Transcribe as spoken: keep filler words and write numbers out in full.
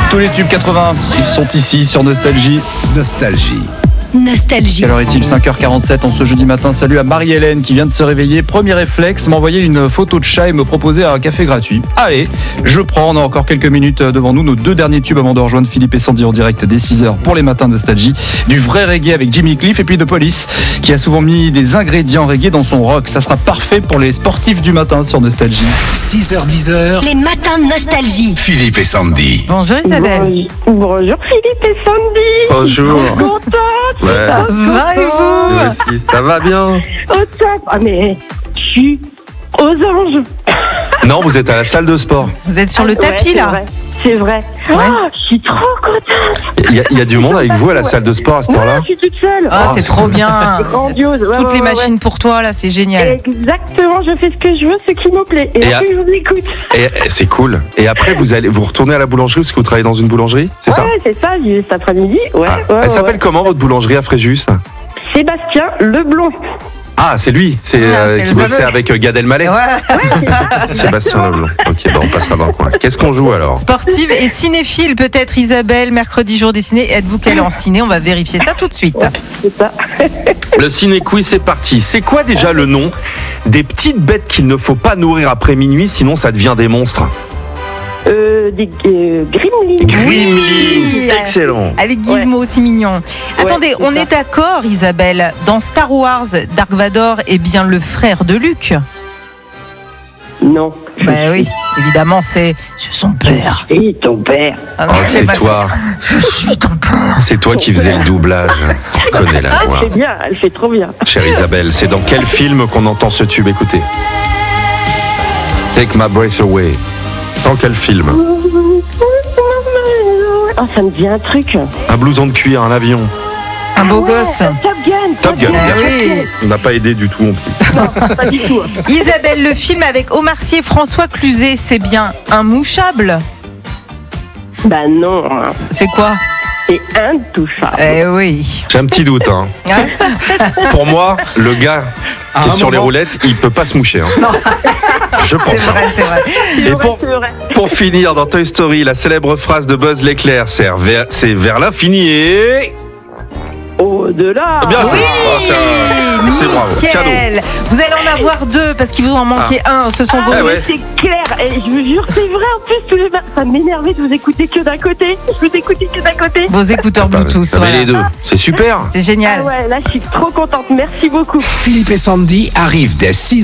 Tous les tubes quatre-vingts, ils sont ici sur Nostalgie. Nostalgie. Nostalgie. Quelle heure est-il ? cinq heures quarante-sept en ce jeudi matin. Salut à Marie-Hélène qui vient de se réveiller. Premier réflexe, m'envoyer une photo de chat et me proposer un café gratuit. Allez, je prends. On a encore quelques minutes devant nous. Nos deux derniers tubes avant de rejoindre Philippe et Sandy en direct dès six heures pour les matins Nostalgie. Du vrai reggae avec Jimmy Cliff et puis The Police qui a souvent mis des ingrédients reggae dans son rock. Ça sera parfait pour les sportifs du matin sur Nostalgie. six heures dix heures. Les matins de Nostalgie. Philippe et Sandy. Bonjour Isabelle. Bonjour Philippe et Sandy. Bonjour. Contente. Ouais. Ça va et vous? Nous aussi, ça va bien. Au top. Ah mais je suis aux anges. Non, vous êtes à la salle de sport. Vous êtes sur le Ah, ouais, tapis c'est là. vrai, C'est vrai. Ah, je suis trop contente. Il y, a- il y a du monde avec vous à la salle de sport à cette Ouais, heure-là? je suis toute seule. Ah, Oh, c'est c'est trop bien. C'est grandiose. Ouais, Toutes ouais, les ouais, machines pour toi là, c'est génial. ouais. Exactement, je fais ce que je veux, ce qui me plaît. Et, Et après, je vous écoute. Et, et c'est cool. Et après, vous allez vous retournez à la boulangerie parce que vous travaillez dans une boulangerie, c'est ça? Ouais, c'est ça, j'ai eu cet après-midi. Ouais, Ah. ouais, Elle ouais, s'appelle ouais. comment votre boulangerie à Fréjus? Sébastien Leblond. Ah, c'est lui, c'est Ah, euh, c'est qui le bossait fameux. avec euh, Gad Elmaleh. Ouais. Sébastien Leblanc. Ok, bah on passera dans le coin. Qu'est-ce qu'on joue alors? Sportive et cinéphile peut-être Isabelle, mercredi jour des ciné. Êtes-vous calée en ciné? On va vérifier ça tout de suite. C'est ça. Le ciné quiz, c'est parti. C'est quoi déjà le nom des petites bêtes qu'il ne faut pas nourrir après minuit, sinon ça devient des monstres? Euh, des euh, Gremlins. Gremlins. Excellent. Avec Gizmo aussi mignon. Attendez, c'est on ça. est d'accord Isabelle, dans Star Wars, Dark Vador est bien le frère de Luke. Non. Bah oui, évidemment c'est c'est son père. Et ton père. Ah non, Oh, j'ai c'est pas- toi. Je suis ton père. C'est toi qui faisais le doublage. Tu connais la voix. C'est bien, elle fait trop bien. Chère Isabelle, c'est dans quel film qu'on entend ce tube? Écoutez. Take my breath away. Dans quel film? Oh, ça me dit un truc. Un blouson de cuir, un avion. Un beau Ah ouais, gosse. Top Gun. Top Gun, Ah bien sûr. oui. On n'a pas aidé du tout non plus. Non, pas du tout. Isabelle, le film avec Omar Sy et François Cluzet, c'est bien un mouchable? Bah non, hein. C'est quoi? C'est intouchable. Eh oui. J'ai un petit doute. Hein. Hein? Pour moi, le gars qui est un sur les moment. roulettes, il peut pas se moucher. Hein. Je C'est pense. hein. vrai, c'est vrai. C'est Et vrai, pour, c'est vrai. pour finir, dans Toy Story, la célèbre phrase de Buzz l'éclair, c'est vers, c'est vers l'infini et... Au-delà. Bien joué. Oui, Oh, c'est un- c'est bravo. Cadeau. nickel. Vous allez en avoir deux parce qu'il vous en manquait un. Ce sont vos Ah Ah, ouais. mais c'est clair. Et je vous jure, c'est vrai. En plus, tous les matins, ça m'énervait de vous écouter que d'un côté. Je vous écoutais que d'un côté. vos écouteurs Bah, Bluetooth. ça met Voilà. les deux. C'est super. C'est génial. Ah ouais, là, je suis trop contente. Merci beaucoup. Philippe et Sandy arrivent dès six